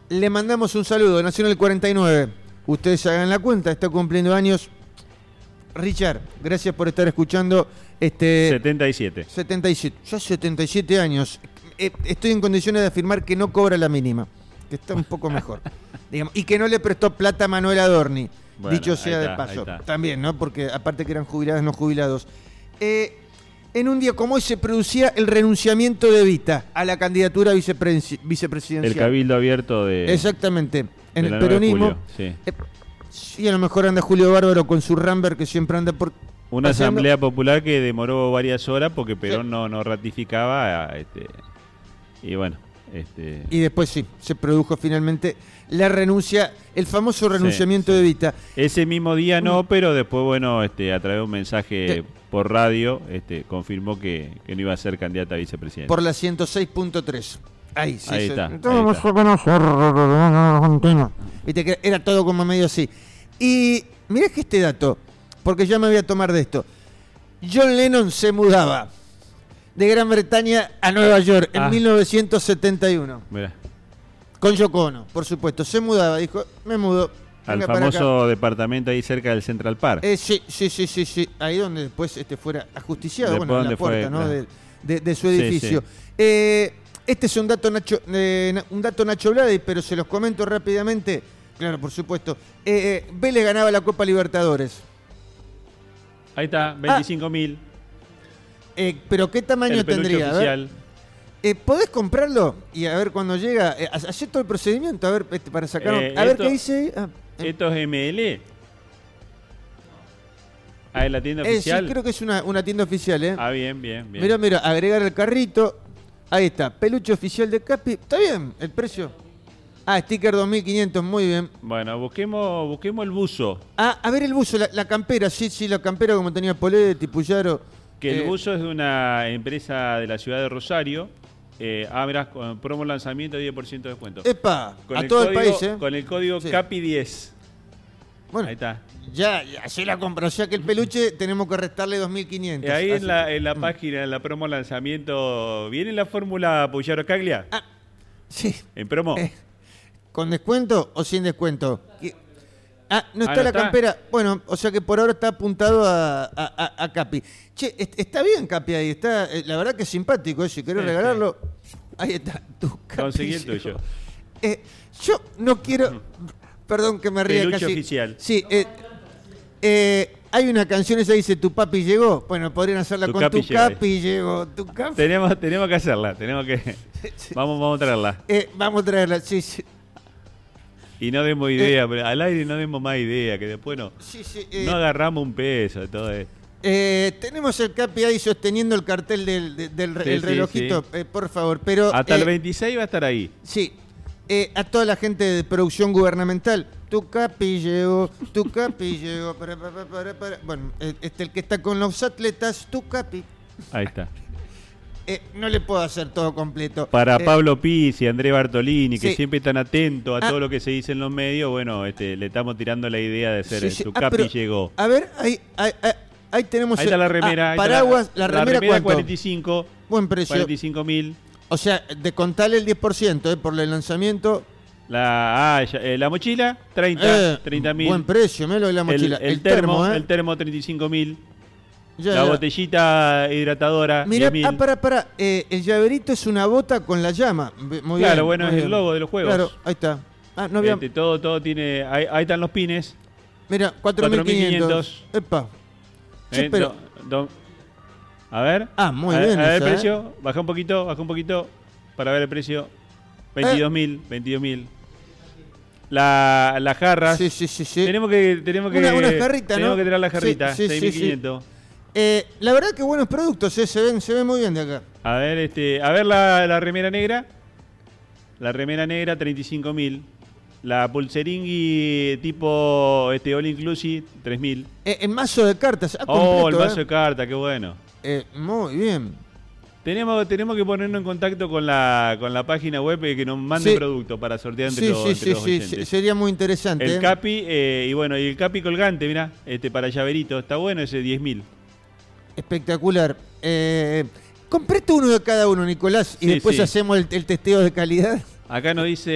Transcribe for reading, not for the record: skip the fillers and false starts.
Le mandamos un saludo, nació en el 49. Ustedes hagan la cuenta, está cumpliendo años. Richard, gracias por estar escuchando. 77. 77, ya 77 años. Estoy en condiciones de afirmar que no cobra la mínima, que está un poco mejor. Digamos, y que no le prestó plata a Manuel Adorni, bueno, dicho sea de paso. También, ¿no? Porque aparte que eran jubilados, no jubilados. En un día como hoy se producía el renunciamiento de Evita a la candidatura vicepresidencial. El cabildo abierto de... Exactamente, en el peronismo. Sí. Sí, a lo mejor anda Julio Bárbaro con su Rambert, que siempre anda por... Una asamblea popular que demoró varias horas porque Perón no ratificaba. Y bueno... Y después sí, se produjo finalmente la renuncia, el famoso renunciamiento de Evita. Ese mismo día no, pero después, bueno, a través de un mensaje por radio, confirmó que no iba a ser candidata a vicepresidente. Por la 106.3. Ahí está. Vamos a conocer Argentina. Viste que era todo como medio así. Y mirá que este dato, porque ya me voy a tomar de esto. John Lennon se mudaba de Gran Bretaña a Nueva York en 1971. Mirá. Con Yoko Ono, por supuesto. Se mudaba, dijo, me mudo. Al famoso departamento ahí cerca del Central Park. Sí. Ahí donde después fuera ajusticiado, después bueno, en la puerta, ¿no? De su edificio. Sí. Este es un dato Nacho Blades, pero se los comento rápidamente. Claro, por supuesto. Vélez ganaba la Copa Libertadores. Ahí está, 25.000. Pero ¿qué tamaño tendría? Oficial. ¿Podés comprarlo? Y a ver cuando llega. Hacé todo el procedimiento, a ver, para sacarlo. A ver qué dice. ¿Esto es ML? ¿Es la tienda oficial? Sí, creo que es una tienda oficial, bien. Mira, agregar el carrito. Ahí está, peluche oficial de Capi. Está bien, el precio. Sticker 2.500, muy bien. Bueno, busquemos el buzo. A ver el buzo, la campera. Sí, la campera como tenía Poletti, Puyaro. Que el buzo es de una empresa de la ciudad de Rosario. Mirá, con promo lanzamiento 10% de descuento. ¡Epa! A todo el país, Con el código CAPI10. Bueno, ahí está. Ya se la compró. O sea que el peluche tenemos que restarle 2.500. Ahí en la página, en la promo lanzamiento, ¿viene la fórmula Puyaro Caglia? Sí. ¿En promo? ¿Con descuento o sin descuento? No está la campera. Bueno, o sea que por ahora está apuntado a Capi. Che, está bien Capi ahí. Está, la verdad que es simpático. Si querés regalarlo, ahí está. Tu Capi. Conseguí el tuyo. Yo no quiero... Perdón que me ría Peluche casi. oficial. Sí, hay una canción esa que dice Tu papi llegó. Bueno, podrían hacerla con Tu Capi llegó. Tu Capi. Tenemos que hacerla. Vamos a traerla. Vamos a traerla, sí. Y no demos idea, al aire no demos más idea, que después no agarramos un peso de todo esto. Tenemos el Capi ahí sosteniendo el cartel del relojito, por favor. Pero hasta el 26 va a estar ahí. Sí. A toda la gente de producción gubernamental, Tu Capi llegó. Bueno, el que está con los atletas, Tu Capi. Ahí está. No le puedo hacer todo completo. Para Pablo Pizzi, André Bartolini, que siempre están atentos a todo lo que se dice en los medios, bueno, le estamos tirando la idea de ser Tu Capi llegó. A ver, ahí tenemos... Ahí está la remera. Paraguas, la remera ¿cuánto? 45. Buen precio. 45.000. O sea, descontale el 10% por el lanzamiento. La mochila, 30.000. Buen precio, Melo, de la mochila. El termo, 35.000. La botellita hidratadora. Mirá, para. El llaverito es una bota con la llama. Muy claro, bien, bueno, es el logo de los juegos. Claro, ahí está. No había... todo tiene. Ahí están los pines. Mira, 4.500. Epa. Sí, pero... A ver. Muy bien. A ver el precio. Baja un poquito para ver el precio. 22.000. Las jarras. Sí. Tenemos que una jarrita, tenemos que traer la jarrita. 6.500. La verdad que buenos productos, se ven muy bien de acá. A ver la remera negra. La remera negra 35.000. La pulseringui tipo all inclusive 3.000. El mazo de cartas. Completo, el mazo de cartas, qué bueno. Muy bien. Tenemos que ponernos en contacto con la página web que nos mande productos para sortear entre los oyentes. Sería muy interesante. El Capi, y el Capi colgante, mirá, para llaverito, está bueno ese 10.000. Espectacular. Comprate uno de cada uno, Nicolás, y después hacemos el testeo de calidad. Acá nos dice